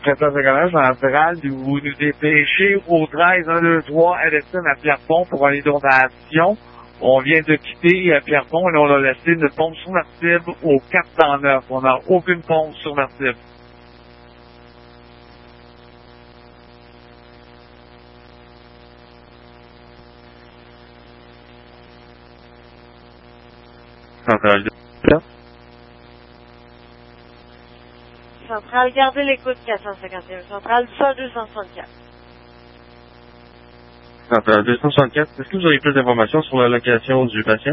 451 centrale, vous nous dépêchez au 13-1-2-3 Edison à Pierrepont pour une inondation. On vient de quitter Pierrepont et on a laissé une pompe submersible au 409. On n'a aucune pompe submersible. Centrale 2. Centrale, gardez l'écoute 451. Centrale 264. Centrale 264. Est-ce que vous aurez plus d'informations sur la location du patient?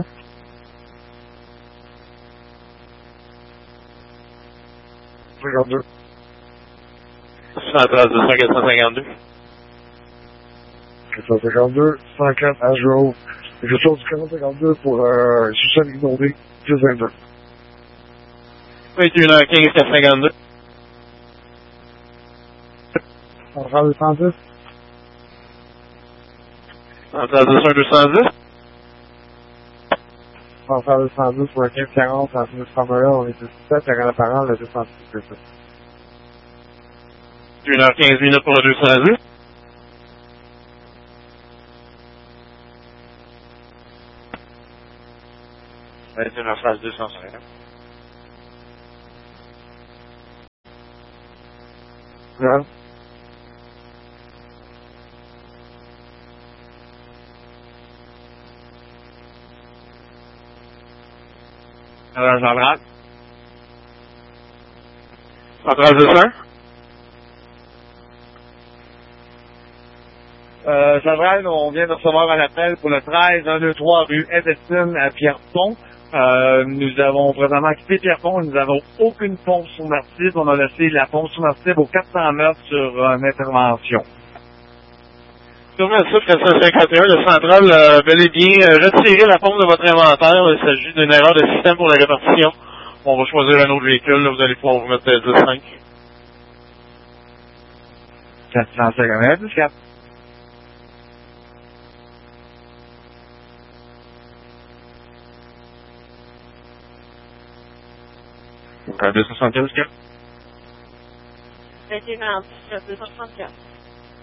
Centrale 252. 452, 104 Ash Grove. Quelque chose du 452 pour sous-sol inondé, 1022. 21h15, 452. Centrale 210. Centrale 210. Centrale 210 pour un 1540, en sinus Samuel, on est 17, terrain apparent, le 210. 1h15 minutes pour le 210. C'est une phase 250. Ouais. Alors, centrale. Centrale 200. Centrale, on vient de recevoir un appel pour le 13-1-2-3 rue Edison à Pierrepont. Nous avons présentement quitté Pierrepont, nous n'avons aucune pompe submersible. On a laissé la pompe submersible au 409 sur une intervention. Sur le site 451, le central bel et bien retirez la pompe de votre inventaire. Il s'agit d'une erreur de système pour la répartition. On va choisir un autre véhicule. Là, vous allez pouvoir vous mettre 10-5. 451, 14. Donc, 275, 4. 21h, 264.